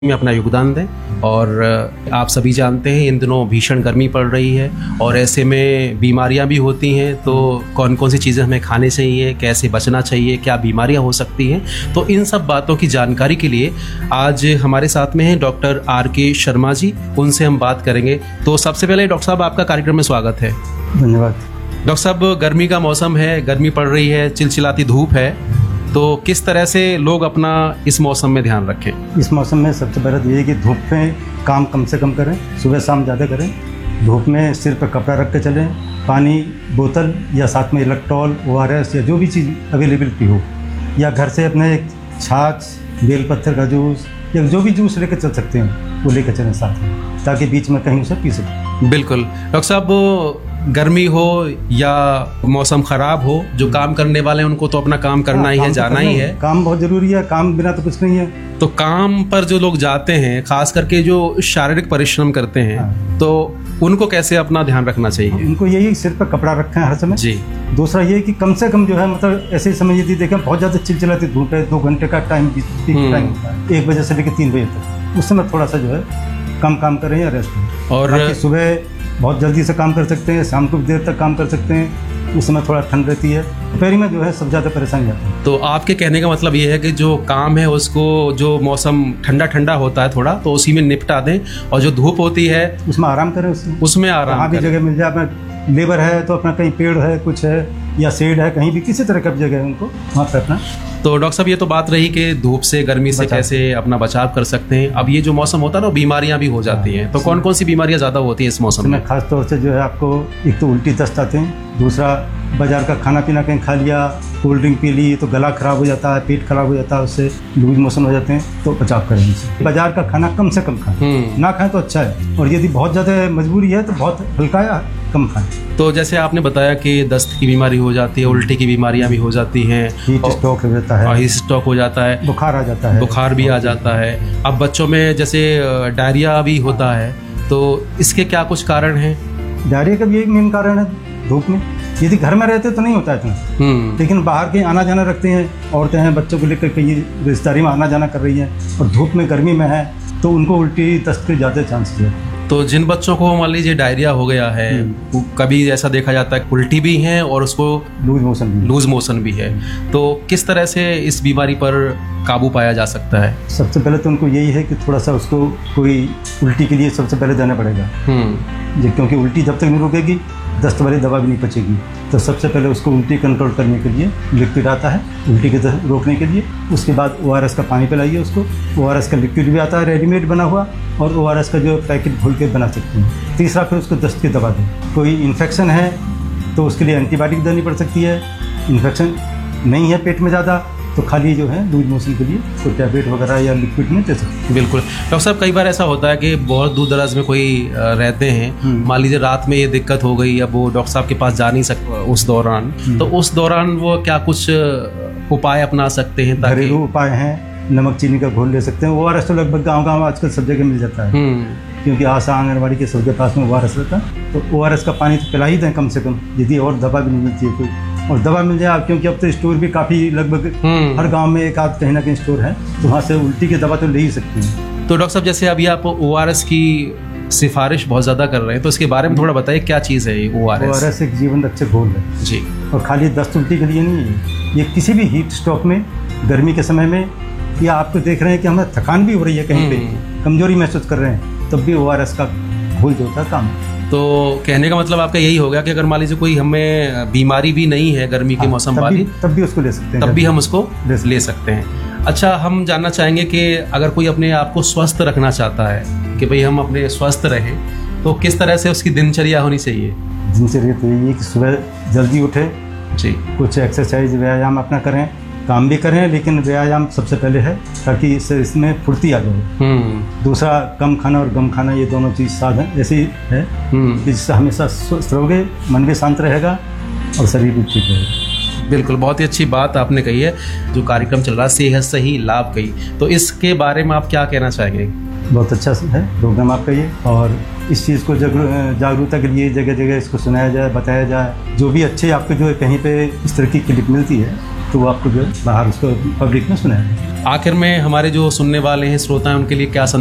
में अपना योगदान दें। और आप सभी जानते हैं इन दिनों भीषण गर्मी पड़ रही है और ऐसे में बीमारियां भी होती हैं, तो कौन कौन सी चीज़ें हमें खाने चाहिए, कैसे बचना चाहिए, क्या बीमारियां हो सकती हैं, तो इन सब बातों की जानकारी के लिए आज हमारे साथ में हैं डॉक्टर RK शर्मा जी। उनसे हम बात करेंगे। तो सबसे पहले डॉक्टर साहब, आपका कार्यक्रम में स्वागत है। धन्यवाद। डॉक्टर साहब, गर्मी का मौसम है, गर्मी पड़ रही है, चिलचिलाती धूप है, तो किस तरह से लोग अपना इस मौसम में ध्यान रखें? इस मौसम में सबसे पहले तो ये है कि धूप में काम कम से कम करें, सुबह शाम ज़्यादा करें। धूप में सिर पर कपड़ा रख के चलें, पानी बोतल या साथ में इलेक्ट्रॉल, ORS या जो भी चीज़ अवेलेबिलिटी हो, या घर से अपने छाछ, बेलपत्थर का जूस या जो भी जूस लेकर चल सकते हैं वो लेकर चलें साथ में, ताकि बीच में कहीं उसे पी सकें। बिल्कुल। डॉक्टर साहब, गर्मी हो या मौसम खराब हो, जो काम करने वाले हैं उनको तो अपना काम करना ही है, जाना ही है। काम बहुत जरूरी है, काम बिना तो कुछ नहीं है। तो काम पर जो लोग जाते हैं, खास करके जो शारीरिक परिश्रम करते हैं, तो उनको कैसे अपना ध्यान रखना चाहिए? उनको यही सिर पर कपड़ा रखें हर समय जी। दूसरा ये कि कम से कम जो है, मतलब ऐसे समय यदि देखें बहुत ज़्यादा चिलचिलाती धूप है, 2 घंटे का टाइम होता है, 1 बजे से लेकर 3 बजे तक, उस समय थोड़ा सा जो है कम काम करें या रेस्ट करें। और सुबह बहुत जल्दी से काम कर सकते हैं, शाम को भी देर तक काम कर सकते हैं, उस समय थोड़ा ठंड रहती है, दोपहर में जो है सब ज़्यादा परेशानी आती है। तो आपके कहने का मतलब ये है कि जो काम है उसको, जो मौसम ठंडा ठंडा होता है थोड़ा, तो उसी में निपटा दें, और जो धूप होती है उसमें आराम करें, उसमें आराम। कहाँ भी जगह मिल जाए, अपना लेबर है तो अपना कहीं पेड़ है, कुछ है या शेड है, कहीं भी किसी तरह का जगह है उनको वहाँ पर अपना। तो डॉक्टर साहब, ये तो बात रही कि धूप से, गर्मी से कैसे अपना बचाव कर सकते हैं। अब ये जो मौसम होता है ना, बीमारियां भी हो जाती हैं, तो कौन कौन सी बीमारियां ज़्यादा होती हैं इस मौसम में? खास तौर से जो है आपको एक तो उल्टी दस्त आते हैं, दूसरा बाजार का खाना पीना कहीं खा लिया, कोल्ड ड्रिंक पी ली तो गला खराब हो जाता है, पेट खराब हो जाता है, उससे लूज मोशन हो जाते हैं, तो बचाव करें इनसे। बाजार का खाना कम से कम खाएं, ना खाएं तो अच्छा है, और यदि बहुत ज़्यादा मजबूरी है तो बहुत हल्का या कम खाएं। तो जैसे आपने बताया कि दस्त की बीमारी हो जाती है, उल्टी की बीमारियां भी हो जाती हैं, हीट स्ट्रोक हो जाता है, हीट स्ट्रोक हो जाता है, बुखार आ जाता है, बुखार भी आ जाता है। अब बच्चों में जैसे डायरिया भी होता है, तो इसके क्या कुछ कारण हैं? डायरिया का भी एक मेन कारण है धूप में। यदि घर में रहते तो नहीं होता इतना, लेकिन बाहर के आना जाना रखते हैं, औरतें हैं, बच्चों को लेकर कहीं रिश्तेदारी में आना जाना कर रही हैं, और धूप में गर्मी में है, तो उनको उल्टी दस्त के ज़्यादा चांसेस है। तो जिन बच्चों को मान लीजिए डायरिया हो गया है, कभी ऐसा देखा जाता है उल्टी भी है और उसको लूज मोशन भी है, तो किस तरह से इस बीमारी पर काबू पाया जा सकता है? सबसे पहले तो उनको यही है कि थोड़ा सा उसको कोई उल्टी के लिए सबसे पहले देना पड़ेगा, क्योंकि उल्टी जब तक नहीं रुकेगी दस्त वाली दवा भी नहीं पचेगी। तो सबसे पहले उसको उल्टी कंट्रोल करने के लिए लिक्विड आता है, उल्टी के दस्त रोकने के लिए। उसके बाद ORS का पानी पिलाइए उसको। ORS का लिक्विड भी आता है रेडीमेड बना हुआ, और ORS का जो पैकेट घोल के बना सकते हैं। तीसरा, फिर उसको दस्त की दवा दें। कोई इन्फेक्शन है तो उसके लिए एंटीबायोटिक देनी पड़ सकती है। इन्फेक्शन नहीं है पेट में ज़्यादा, तो खाली जो है लूज मोशन के लिए कोई टैबलेट वगैरह या लिक्विड में दे सकते हैं। बिल्कुल। डॉक्टर साहब, कई बार ऐसा होता है कि बहुत दूर दराज में कोई रहते हैं, मान लीजिए रात में ये दिक्कत हो गई, अब वो डॉक्टर साहब के पास जा नहीं सकते उस दौरान, तो उस दौरान वो क्या कुछ उपाय अपना सकते हैं? घरेलू उपाय हैं, नमक चीनी का घोल ले सकते हैं। ORS तो लगभग गाँव आजकल सब जगह मिल जाता है, क्योंकि आशा आंगनबाड़ी के सबके पास में ORS रहता है, तो ORS का पानी तो पिला ही दें कम से कम, यदि और दवा भी नहीं मिलती है कोई, और दवा मिल जाए, क्योंकि अब तो स्टोर भी काफ़ी लगभग हर गांव में एक आध कहीं ना कहीं स्टोर है, तो वहाँ से उल्टी की दवा तो ले ही सकते हैं। तो डॉक्टर साहब, जैसे अभी आप ORS की सिफारिश बहुत ज़्यादा कर रहे हैं, तो इसके बारे में थोड़ा बताइए, क्या चीज़ है ये ORS? ORS एक जीवन रक्षक घोल है जी, और खाली दस्त उल्टी के लिए नहीं है, ये किसी भी हीट स्ट्रोक में, गर्मी के समय में, या आपको देख रहे हैं कि हमें थकान भी हो रही है, कहीं पे कमजोरी महसूस कर रहे हैं, तब भी ORS का घोल जो होता है काम। तो कहने का मतलब आपका यही होगा कि अगर मान लीजिए कोई हमें बीमारी भी नहीं है गर्मी के मौसम वाली, तब भी उसको ले सकते हैं, तब भी हम उसको ले सकते हैं। अच्छा, हम जानना चाहेंगे कि अगर कोई अपने आप को स्वस्थ रखना चाहता है, कि भाई हम अपने स्वस्थ रहें, तो किस तरह से उसकी दिनचर्या होनी चाहिए? दिनचर्या तो यही है कि सुबह जल्दी उठे जी, कुछ एक्सरसाइज व्यायाम अपना करें, काम भी करें, लेकिन व्यायाम सबसे पहले है, ताकि इसमें फुर्ती आ जाए। दूसरा, कम खाना और गम खाना, ये दोनों चीज़ साधन ऐसी है कि जिससे हमेशा स्वस्थ रहोगे, मन भी शांत रहेगा और शरीर भी ठीक रहेगा। बिल्कुल, बहुत ही अच्छी बात आपने कही है। जो कार्यक्रम चल रहा है सेहत सही लाभ कही, तो इसके बारे में आप क्या कहना चाहेंगे? बहुत अच्छा है प्रोग्राम आपका ये, और इस चीज़ को जागरूकता के लिए जगह जगह इसको सुनाया जाए, बताया जाए। जो भी अच्छे आपको जो कहीं पे इस तरह की क्लिप मिलती है तो वो आपको जो है बाहर उसको पब्लिक में सुनाया। आखिर में हमारे जो सुनने वाले हैं, श्रोता हैं, उनके लिए क्या